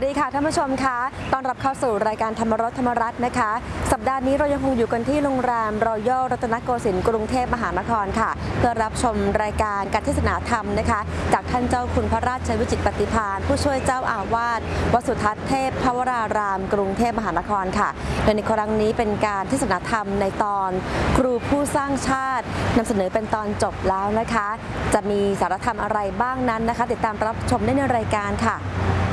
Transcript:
ดีค่ะท่านผู้ชมคะต้อนรับเข้าสู่รายการธรรมรสธรรมรัตน์นะคะสัปดาห์นี้เรายังคงอยู่กันที่โรงแรมรอยัลรัตนโกสินทร์กรุงเทพมหานครค่ะเพื่อรับชมรายการการเทศนาธรรมนะคะจากท่านเจ้าคุณพระราชวิจิตรปฏิภาณผู้ช่วยเจ้าอาวาสวัดสุทัศน์เทพภวรารามกรุงเทพมหานครค่ะโดยในครั้งนี้เป็นการเทศนาธรรมในตอนครูผู้สร้างชาตินำเสนอเป็นตอนจบแล้วนะคะจะมีสาระธรรมอะไรบ้างนั้นนะคะติดตามรับชมได้ในรายการค่ะ